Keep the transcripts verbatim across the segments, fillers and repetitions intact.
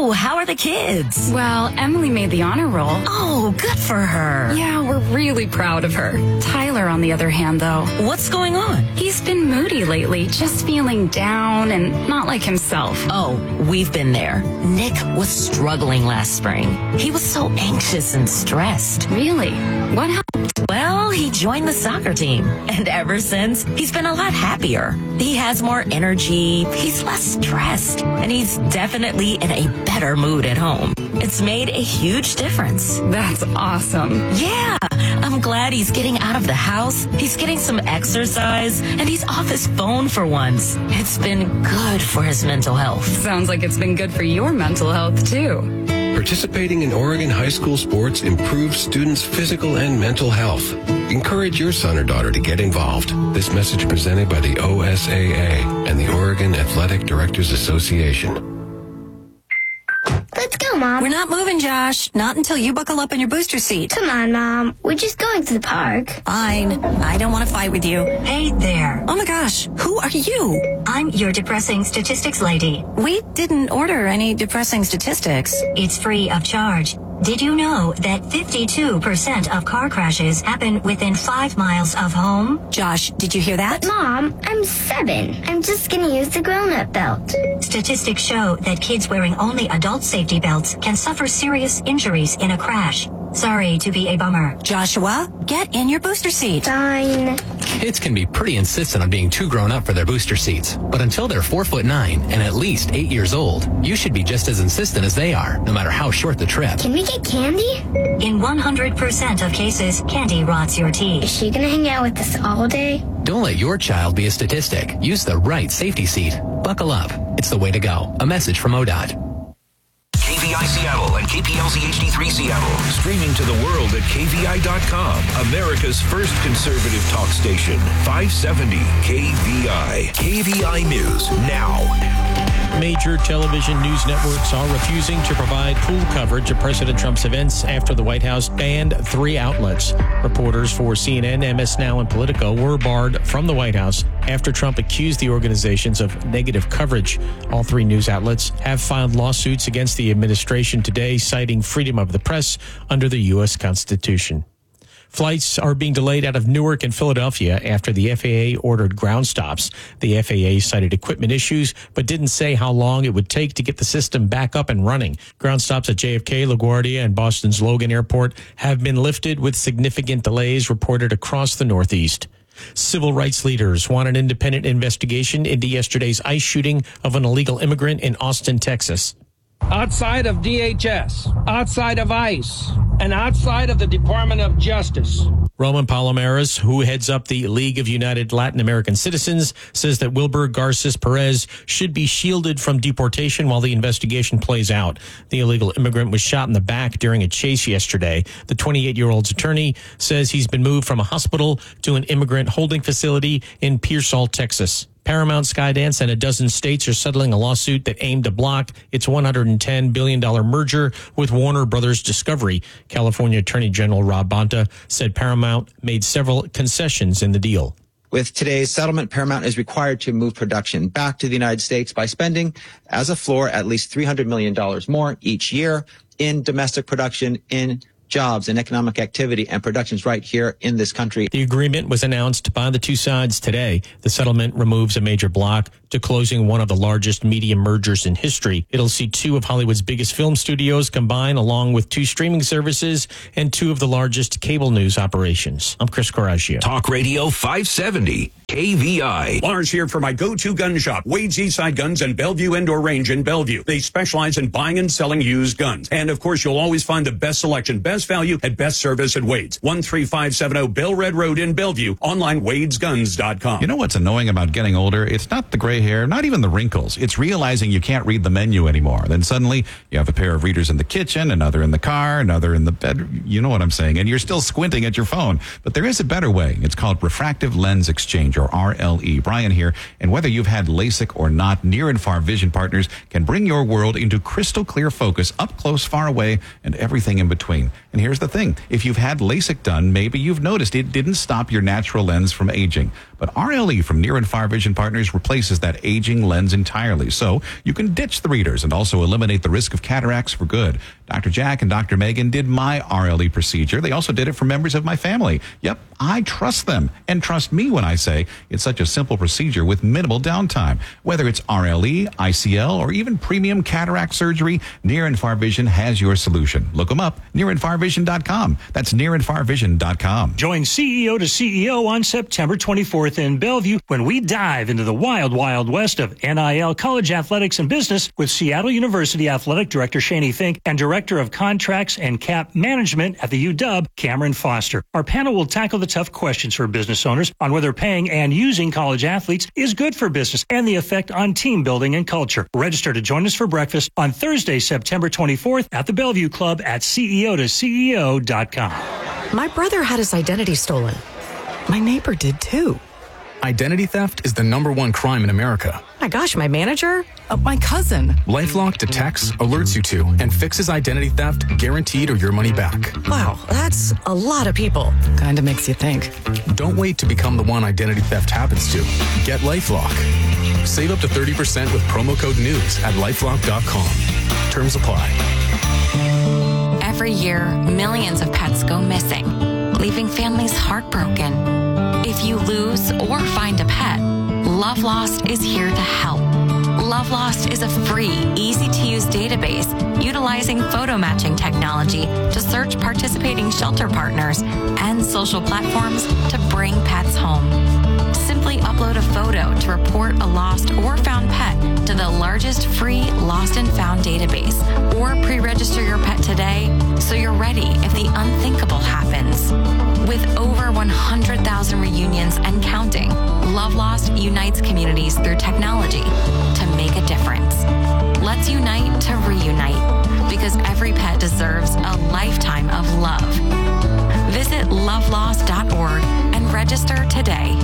So, how are the kids? Well, Emily made the honor roll. Oh, good for her. Yeah, we're really proud of her. Tyler, on the other hand, though. What's going on? He's been moody lately, just feeling down and not like himself. Oh, we've been there. Nick was struggling last spring. He was so anxious and stressed. Really? What happened? Well, he joined the soccer team. And ever since, he's been a lot happier. He has more energy, he's less stressed, and he's definitely in a better mood at home. It's made a huge difference. That's awesome. Yeah, I'm glad he's getting out of the house, he's getting some exercise, and he's off his phone for once. It's been good for his mental health. Sounds like it's been good for your mental health, too. Participating in Oregon high school sports improves students' physical and mental health. Encourage your son or daughter to get involved. This message presented by the O S A A and the Oregon Athletic Directors Association. Let's go, Mom. We're not moving, Josh. Not until you buckle up in your booster seat. Come on, Mom. We're just going to the park. Fine. I don't want to fight with you. Hey there. Oh my gosh. Who are you? I'm your depressing statistics lady. We didn't order any depressing statistics. It's free of charge. Did you know that fifty-two percent of car crashes happen within five miles of home? Josh, did you hear that? Mom, I'm seven. I'm just going to use the grown-up belt. Statistics show that kids wearing only adult safety belts can suffer serious injuries in a crash. Sorry to be a bummer. Joshua, get in your booster seat. Fine. Kids can be pretty insistent on being too grown up for their booster seats. But until they're four foot nine and at least eight years old, you should be just as insistent as they are, no matter how short the trip. Can we get candy? In one hundred percent of cases, candy rots your teeth. Is she going to hang out with us all day? Don't let your child be a statistic. Use the right safety seat. Buckle up. It's the way to go. A message from O D O T. K V I Seattle and K P L Z H D three Seattle. Streaming to the world at K V I dot com. America's first conservative talk station. five seventy K V I. K V I News now. Major television news networks are refusing to provide full coverage of President Trump's events after the White House banned three outlets. Reporters for C N N, M S Now, and Politico were barred from the White House after Trump accused the organizations of negative coverage. All three news outlets have filed lawsuits against the administration today, citing freedom of the press under the U S Constitution. Flights are being delayed out of Newark and Philadelphia after the F A A ordered ground stops. The F A A cited equipment issues, but didn't say how long it would take to get the system back up and running. Ground stops at J F K, LaGuardia, and Boston's Logan Airport have been lifted with significant delays reported across the Northeast. Civil rights leaders want an independent investigation into yesterday's ICE shooting of an illegal immigrant in Austin, Texas. Outside of D H S, outside of ICE, and outside of the Department of Justice. Roman Palomares, who heads up the League of United Latin American Citizens, says that Wilber Garces Perez should be shielded from deportation while the investigation plays out. The illegal immigrant was shot in the back during a chase yesterday. The twenty-eight-year-old's attorney says he's been moved from a hospital to an immigrant holding facility in Pearsall, Texas. Paramount, Skydance, and a dozen states are settling a lawsuit that aimed to block its one hundred ten billion dollars merger with Warner Brothers Discovery. California Attorney General Rob Bonta said Paramount made several concessions in the deal. With today's settlement, Paramount is required to move production back to the United States by spending, as a floor, at least three hundred million dollars more each year in domestic production, in jobs and economic activity and productions right here in this country. The agreement was announced by the two sides today. The settlement removes a major block to closing one of the largest media mergers in history. It'll see two of Hollywood's biggest film studios combine, along with two streaming services and two of the largest cable news operations. I'm Chris Coraggio. Talk Radio five seventy K V I. Lars here for my go-to gun shop, Wade's Eastside Guns and Bellevue Indoor Range in Bellevue. They specialize in buying and selling used guns. And of course, you'll always find the best selection, best value, and best service at Wade's. one three five seven zero Bell Red Road in Bellevue. Online, wades guns dot com. You know what's annoying about getting older? It's not the gray hair, not even the wrinkles. It's realizing you can't read the menu anymore. Then suddenly you have a pair of readers in the kitchen, another in the car, another in the bed. You know what I'm saying. And you're still squinting at your phone. But there is a better way. It's called Refractive Lens Exchange, or R L E. Brian here. And whether you've had LASIK or not, Near and Far Vision Partners can bring your world into crystal clear focus, up close, far away, and everything in between. And here's the thing. If you've had LASIK done, maybe you've noticed it didn't stop your natural lens from aging. But R L E from Near and Far Vision Partners replaces that that aging lens entirely. So you can ditch the readers and also eliminate the risk of cataracts for good. Doctor Jack and Doctor Megan did my R L E procedure. They also did it for members of my family. Yep, I trust them and trust me when I say it's such a simple procedure with minimal downtime. Whether it's R L E, I C L, or even premium cataract surgery, Near and Far Vision has your solution. Look them up, near and far vision dot com. That's near and far vision dot com. Join C E O to C E O on September twenty-fourth in Bellevue when we dive into the wild, wild west of N I L, college athletics, and business with Seattle University Athletic Director Shani Fink and Director of Contracts and Cap Management at the U W, Cameron Foster. Our panel will tackle the tough questions for business owners on whether paying and using college athletes is good for business and the effect on team building and culture. Register to join us for breakfast on Thursday, September twenty-fourth at the Bellevue Club at C E O to C E O dot com. My brother had his identity stolen. My neighbor did too. Identity theft is the number one crime in America. My gosh, my manager? Uh, my cousin. LifeLock detects, alerts you to, and fixes identity theft guaranteed or your money back. Wow, that's a lot of people. Kinda makes you think. Don't wait to become the one identity theft happens to. Get LifeLock. Save up to thirty percent with promo code NEWS at lifelock dot com. Terms apply. Every year, millions of pets go missing, leaving families heartbroken. If you lose or find a pet, Love Lost is here to help. Love Lost is a free, easy-to-use database utilizing photo matching technology to search participating shelter partners and social platforms to bring pets home. Simply upload a photo to report a lost or found pet to the largest free lost and found database, or pre-register your pet today so you're ready if the unthinkable happens. With over one hundred thousand reunions and counting, Love Lost unites communities through technology to make a difference. Let's unite to reunite, because every pet deserves a lifetime of love. Visit love lost dot org and register today.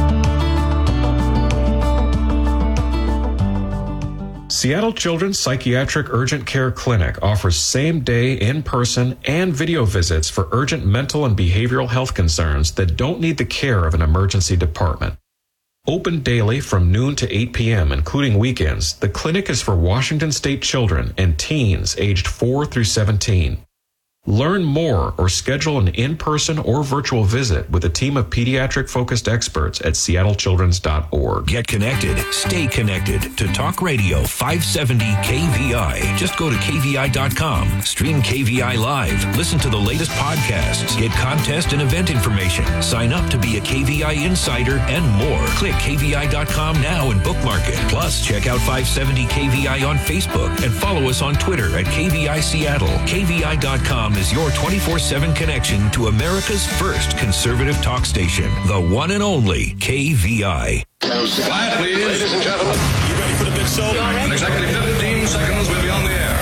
Seattle Children's Psychiatric Urgent Care Clinic offers same-day, in-person, and video visits for urgent mental and behavioral health concerns that don't need the care of an emergency department. Open daily from noon to eight p.m., including weekends, the clinic is for Washington State children and teens aged four through seventeen. Learn more or schedule an in-person or virtual visit with a team of pediatric-focused experts at seattle children's dot org. Get connected. Stay connected to Talk Radio five seventy K V I. Just go to K V I dot com. Stream K V I Live. Listen to the latest podcasts. Get contest and event information. Sign up to be a K V I insider and more. Click K V I dot com now and bookmark it. Plus, check out five seventy K V I on Facebook and follow us on Twitter at K V I Seattle. K V I dot com is your twenty-four seven connection to America's first conservative talk station, the one and only K V I. Quiet, please. Ladies and gentlemen, you ready for the big show? In exactly fifteen seconds, we'll be on the air.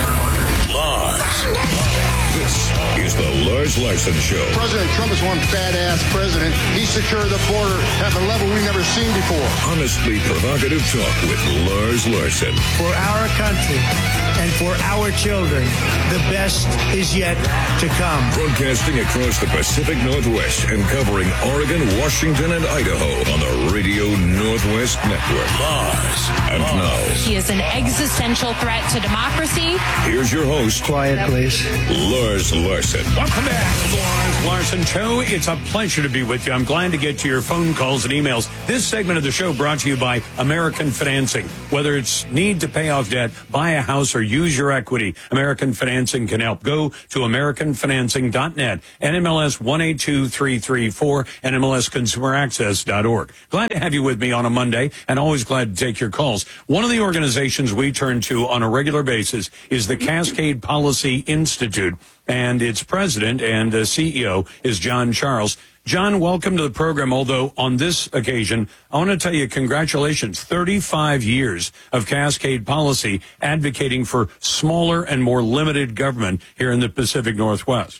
Lars. This is the Lars Larson Show. President Trump is one badass president. He secured the border at the level we've never seen before. Honestly provocative talk with Lars Larson. For our country and for our children, the best is yet to come. Broadcasting across the Pacific Northwest and covering Oregon, Washington, and Idaho on the Radio Northwest Network. Lars. And now, he is an existential threat to democracy. Here's your host. Quiet, please. Lars Larson. Welcome back to the Lars Larson Show. It's a pleasure to be with you. I'm glad to get to your phone calls and emails. This segment of the show brought to you by American Financing. Whether it's need to pay off debt, buy a house, or use your equity, American Financing can help. Go to american financing dot net, N M L S one eight two three three four, N M L S consumer access dot org. Glad to have you with me on a Monday, and always glad to take your calls. One of the organizations we turn to on a regular basis is the Cascade Policy Institute, and its president and uh, C E O is John Charles. John, welcome to the program, although on this occasion, I want to tell you congratulations. thirty-five years of Cascade Policy advocating for smaller and more limited government here in the Pacific Northwest.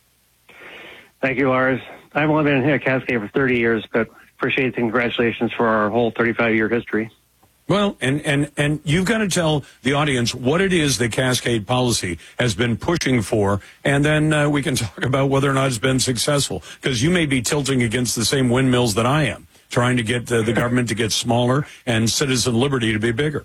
Thank you, Lars. I've only been here at Cascade for thirty years, but appreciate the congratulations for our whole thirty-five-year history. Well, and, and, and you've got to tell the audience what it is that Cascade Policy has been pushing for, and then uh, we can talk about whether or not it's been successful, because you may be tilting against the same windmills that I am. trying to get the, the government to get smaller and citizen liberty to be bigger.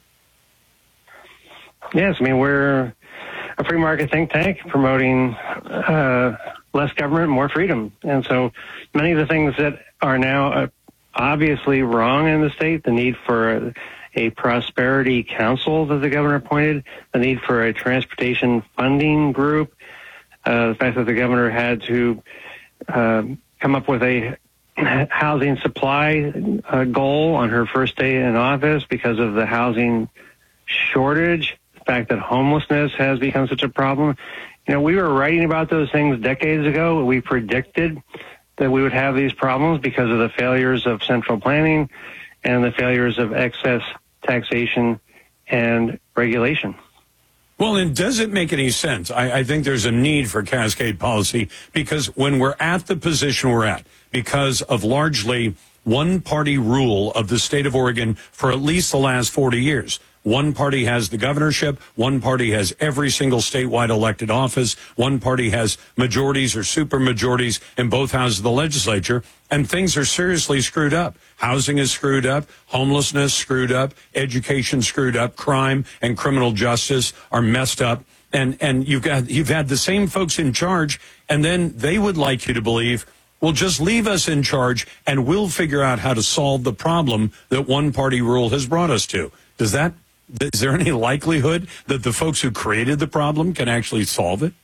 Yes, I mean, we're a free market think tank promoting uh, less government, more freedom. And so many of the things that are now uh, obviously wrong in the state, the need for a, a prosperity council that the governor appointed, the need for a transportation funding group, uh, the fact that the governor had to uh, come up with a housing supply uh, goal on her first day in office because of the housing shortage, the fact that homelessness has become such a problem. You know, we were writing about those things decades ago. We predicted that we would have these problems because of the failures of central planning and the failures of excess taxation and regulation. Well, and does it make any sense? I, I think there's a need for cascade policy because when we're at the position we're at, because of largely one-party rule of the state of Oregon for at least the last forty years, one party has the governorship, one party has every single statewide elected office, one party has majorities or supermajorities in both houses of the legislature, and things are seriously screwed up. Housing is screwed up, homelessness screwed up, education screwed up, crime and criminal justice are messed up, and and you've got you've had the same folks in charge, and then they would like you to believe, well, just leave us in charge and we'll figure out how to solve the problem that one party rule has brought us to. Does that Is there any likelihood that the folks who created the problem can actually solve it?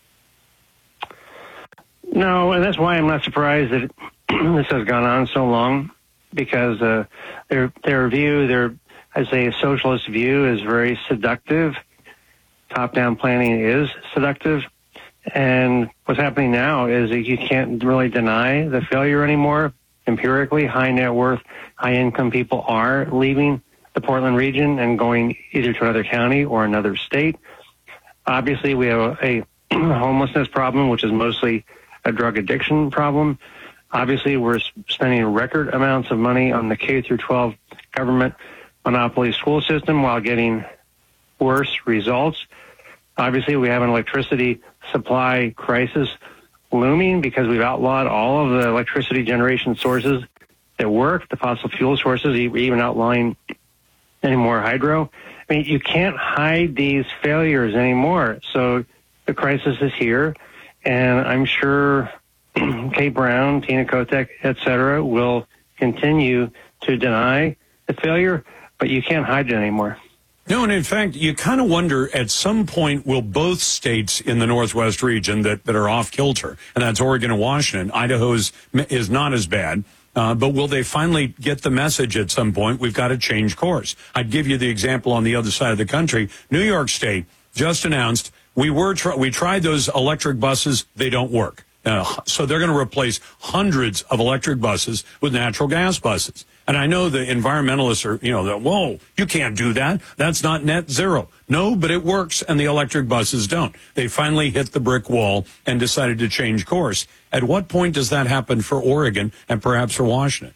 No, and that's why I'm not surprised that this has gone on so long, because uh, their their view, their I say a socialist view, is very seductive. Top-down planning is seductive, and what's happening now is that you can't really deny the failure anymore. Empirically, high net worth, high income people are leaving the Portland region and going either to another county or another state. Obviously, we have a, a homelessness problem, which is mostly a drug addiction problem. Obviously, we're spending record amounts of money on the K through twelve government monopoly school system while getting worse results. Obviously, we have an electricity supply crisis looming because we've outlawed all of the electricity generation sources that work, the fossil fuel sources, even outlawing any more hydro. I mean, you can't hide these failures anymore. So the crisis is here, and I'm sure Kate Brown, Tina Kotek, et cetera, will continue to deny the failure, but you can't hide it anymore. No, and in fact, you kind of wonder at some point will both states in the Northwest region that, that are off kilter, and that's Oregon and Washington. Idaho is, is not as bad. Uh, but will they finally get the message at some point? We've got to change course. I'd give you the example on the other side of the country. New York State just announced we were tr- we tried those electric buses. They don't work. Uh, so they're going to replace hundreds of electric buses with natural gas buses. And I know the environmentalists are, you know, that, whoa, you can't do that. That's not net zero. No, but it works, and the electric buses don't. They finally hit the brick wall and decided to change course. At what point does that happen for Oregon and perhaps for Washington?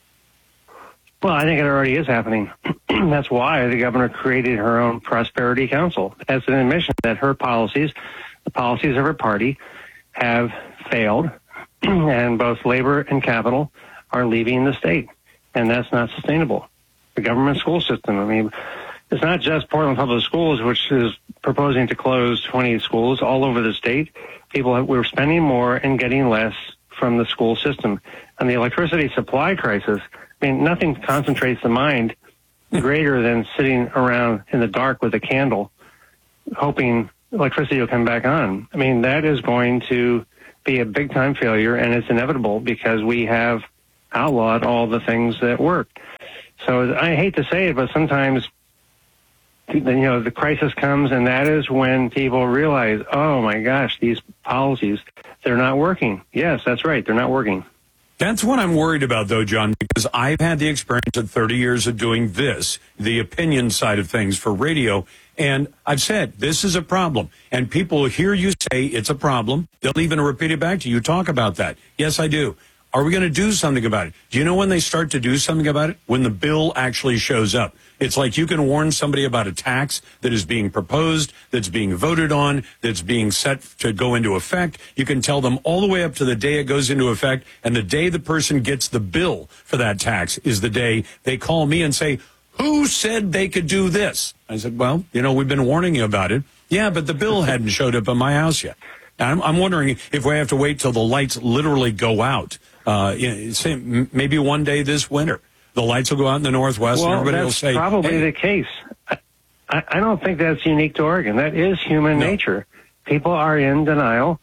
Well, I think it already is happening. That's why the governor created her own prosperity council as an admission that her policies, the policies of her party, have failed, and both labor and capital are leaving the state, and that's not sustainable. The government school system, I mean, it's not just Portland Public Schools, which is proposing to close twenty schools all over the state. People, we're spending more and getting less from the school system. And the electricity supply crisis, I mean, nothing concentrates the mind greater than sitting around in the dark with a candle, hoping electricity will come back on. I mean, that is going to be a big-time failure, and it's inevitable because we have outlawed all the things that work. So I hate to say it, but sometimes, you know, the crisis comes, and that is when people realize, oh, my gosh, these policies, they're not working. Yes, that's right. They're not working. That's what I'm worried about, though, John, because I've had the experience of thirty years of doing this, the opinion side of things for radio, and I've said this is a problem, and people hear you say it's a problem. They'll even repeat it back to you. Talk about that. Yes, I do. Are we going to do something about it? Do you know when they start to do something about it? When the bill actually shows up. It's like you can warn somebody about a tax that is being proposed, that's being voted on, that's being set to go into effect. You can tell them all the way up to the day it goes into effect, and the day the person gets the bill for that tax is the day they call me and say, who said they could do this? I said, well, you know, we've been warning you about it. Yeah, but the bill hadn't showed up in my house yet. I'm, I'm wondering if we have to wait till the lights literally go out. Uh, you know, say maybe one day this winter, the lights will go out in the Northwest, well, and everybody will that's say, probably hey. the case. I, I don't think that's unique to Oregon. That is human No. nature. People are in denial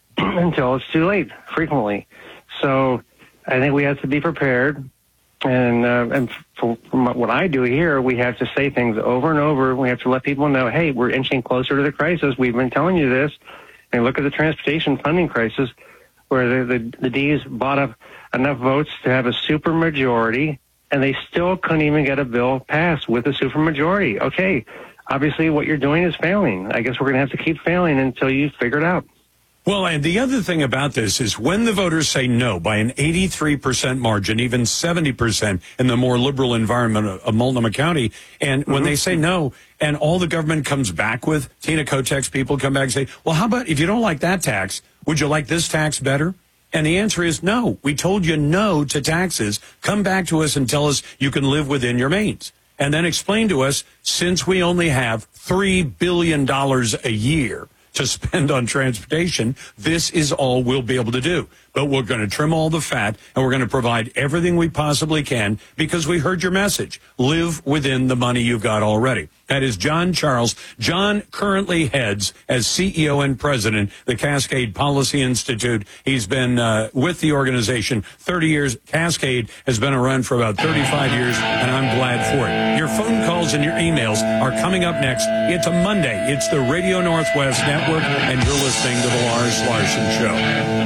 until it's too late, frequently. So I think we have to be prepared. And uh, and for, from what I do here, we have to say things over and over. We have to let people know, hey, we're inching closer to the crisis. We've been telling you this. And look at the transportation funding crisis, where the, the, the D's bought up enough votes to have a supermajority, and they still couldn't even get a bill passed with a supermajority. Okay, obviously what you're doing is failing. I guess we're going to have to keep failing until you figure it out. Well, and the other thing about this is when the voters say no by an eighty-three percent margin, even seventy percent in the more liberal environment of Multnomah County, and when mm-hmm. they say no, and all the government comes back with, Tina Kotek's people come back and say, well, how about if you don't like that tax, would you like this tax better? And the answer is no. We told you no to taxes. Come back to us and tell us you can live within your means. And then explain to us, since we only have three billion dollars a year to spend on transportation, this is all we'll be able to do. But we're going to trim all the fat, and we're going to provide everything we possibly can because we heard your message. Live within the money you've got already. That is John Charles. John currently heads as C E O and president the Cascade Policy Institute. He's been uh, with the organization thirty years. Cascade has been around for about thirty-five years, and I'm glad for it. Your phone calls and your emails are coming up next. It's a Monday. It's the Radio Northwest Network, and you're listening to The Lars Larson Show.